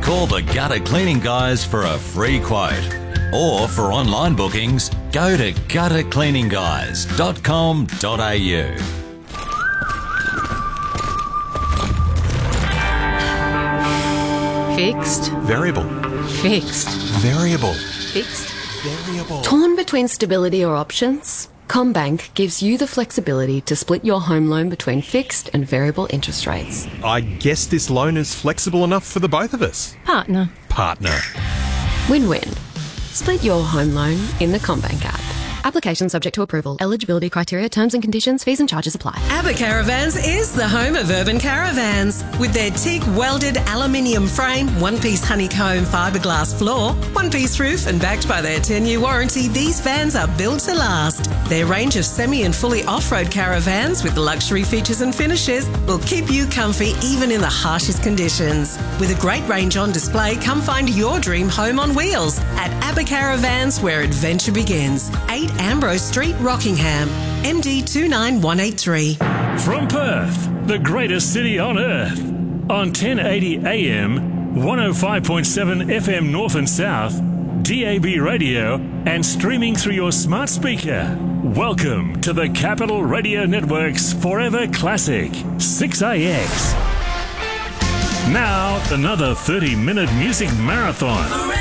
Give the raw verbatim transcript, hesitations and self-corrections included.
Call the Gutter Cleaning Guys for a free quote. Or for online bookings, go to gutter cleaning guys dot com dot a u. Fixed. Variable. Fixed. Variable. Fixed. Variable. Torn between stability or options? CommBank gives you the flexibility to split your home loan between fixed and variable interest rates. I guess this loan is flexible enough for the both of us. Partner. Partner. Win-win. Split your home loan in the CommBank app. Application subject to approval. Eligibility criteria, terms and conditions, fees and charges apply. ABBA Caravans is the home of urban caravans. With their teak welded aluminium frame, one-piece honeycomb fiberglass floor, one-piece roof and backed by their ten-year warranty, these vans are built to last. Their range of semi and fully off-road caravans with luxury features and finishes will keep you comfy even in the harshest conditions. With a great range on display, come find your dream home on wheels at ABBA Caravans, where adventure begins. eight Ambrose Street, Rockingham, M D two nine one eight three. From Perth, the greatest city on earth, on ten eighty A M, one oh five point seven F M North and South, D A B radio, and streaming through your smart speaker. Welcome to the Capital Radio Network's Forever Classic, six A X. Now, another thirty-minute music marathon.